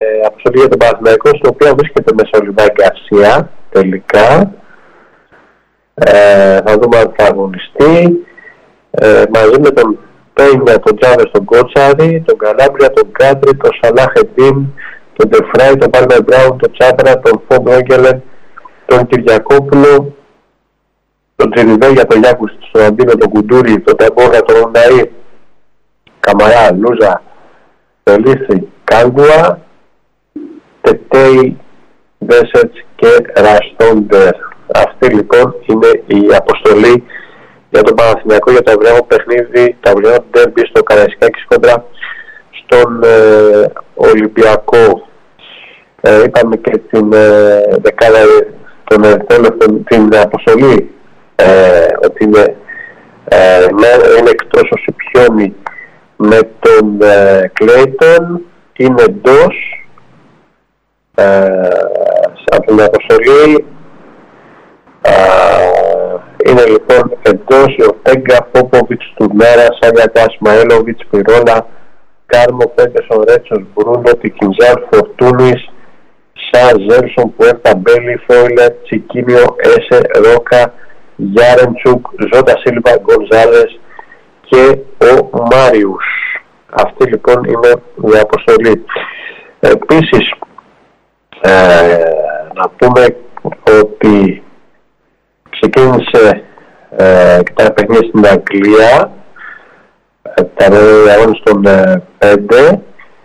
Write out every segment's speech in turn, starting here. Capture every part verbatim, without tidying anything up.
αποστολή για τον Παναθηναϊκό, στο οποίο βρίσκεται μέσα ο Λιβάη Γκαρσία τελικά. Ε, θα δούμε αν θα αγωνιστεί. Ε, μαζί με τον Πένια, τον Τζάβες, τον Κότσαρη, τον Καλάμπρια, τον Κάντρι, τον Σαλάχ Εντίν, τον Ντεφράι, τον Πάλμερ Μπράουν, τον Τσάπρα, τον Φον Ρόγκελεν, τον Κυριακόπουλο, τον Τζιριδέγια, τον Γιάκου, τον Αντίνο, τον Κουντούρι, τον Ταμπόρα, τον Ρονταή, Καμαρά, Λούζα, Πελίθη, Κάγκουα, Τετέι, Βέσετς και Ραστόντερ. Αυτή λοιπόν είναι η αποστολή για τον Παναθηναϊκό για το αυριανό παιχνίδι, το αυριανό ντέρμπι στο Καραϊσκάκης κόντρα στον ε, Ολυμπιακό. Ε, είπαμε και την ε, δεκάδα, τον ε, την αποστολή ε, ότι είναι, ε, είναι εκτός ο Σιπιώνη με τον ε, Κλέιτον, είναι εντός ε, από την αποστολή. Uh, είναι λοιπόν εντός ο Τέγκα, Πόποβιτς, Τουρνάρα, Σάγιακα, Ισμαέλοβιτς, Πυρόλα, Κάρμο, Πέντεσον, Ρέτσος, Μπρούνο, Τικινζάρ, Φορτούνης, Σα, Ζέρσον, Πουέρτα, Μπέλη, Φόιλερ, Τσικίνιο, Έσε, Ρόκα, Γιάρεντσουκ, Ζώτα Σίλβα, Γκονζάλες και ο Μάριους. Αυτή λοιπόν είναι η αποστολή. Επίσης ε, να πούμε ότι ξεκίνησε ε, τα παιχνίδια στην Αγγλία, ε, τα αγώνες των ε, πέντε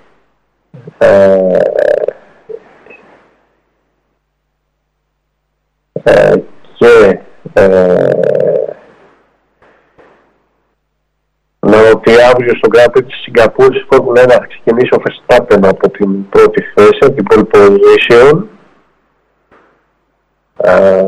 ε, ε, και ε, να ότι αύριο στον Grand Prix της Σιγκαπούρης η Φόρμουλα ένα θα ξεκινήσει ο Verstappen από την πρώτη θέση, από την pole position. Ε,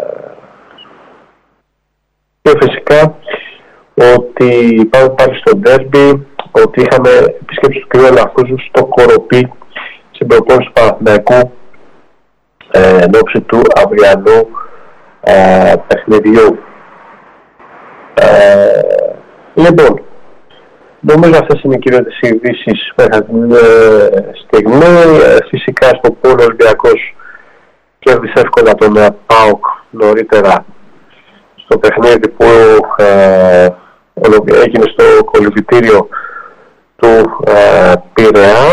και φυσικά ότι πάμε πάλι στο ντέρμπι, ότι είχαμε επισκέψεις του κ. Λαφούζου στο Κοροπή στην προπόνηση του Παναθηναϊκού ε, εν ώψη του αυριανού ε, παιχνιδιού. Ε, λοιπόν, νομίζω αυτές είναι οι κυριότερες ειδήσεις μέχρι την ε, στιγμή. Ε, φυσικά στο πόλο Ολυμπιακός κέρδισε εύκολα τον ε, ΠΑΟΚ νωρίτερα στο παιχνίδι που ε, έγινε στο κολυβητήριο του ε, Πειραιά,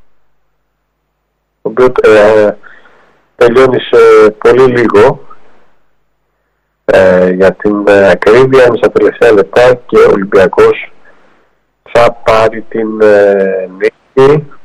το οποίο ε, τελειώνει σε πολύ λίγο ε, για την ε, ακρίβεια, είναι στα τελευταία λεπτά και ο Ολυμπιακός θα πάρει την ε, νίκη